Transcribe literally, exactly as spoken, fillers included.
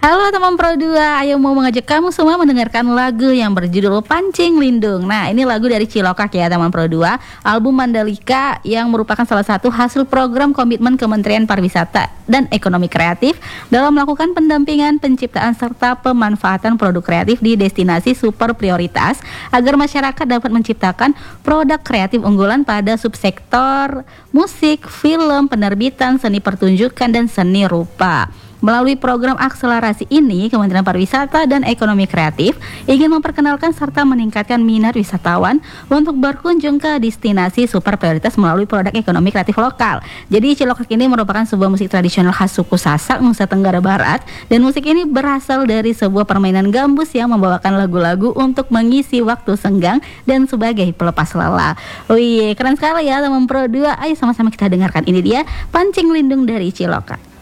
Halo teman Pro dua, ayo mau mengajak kamu semua mendengarkan lagu yang berjudul Pancing Lindung. Nah, ini lagu dari Cilokak ya teman Pro dua, album Mandalika yang merupakan salah satu hasil program komitmen Kementerian Pariwisata dan Ekonomi Kreatif dalam melakukan pendampingan, penciptaan serta pemanfaatan produk kreatif di destinasi super prioritas agar masyarakat dapat menciptakan produk kreatif unggulan pada subsektor musik, film, penerbitan, seni pertunjukan, dan seni rupa. Melalui program akselerasi ini, Kementerian Pariwisata dan Ekonomi Kreatif ingin memperkenalkan serta meningkatkan minat wisatawan untuk berkunjung ke destinasi super prioritas melalui produk ekonomi kreatif lokal. Jadi Cilokak ini merupakan sebuah musik tradisional khas suku Sasak, Nusa Tenggara Barat, dan musik ini berasal dari sebuah permainan gambus yang membawakan lagu-lagu untuk mengisi waktu senggang dan sebagai pelepas lelah. Wih, keren sekali ya teman Pro dua. Ayo sama-sama kita dengarkan, ini dia Pancing Lindung dari Cilokak.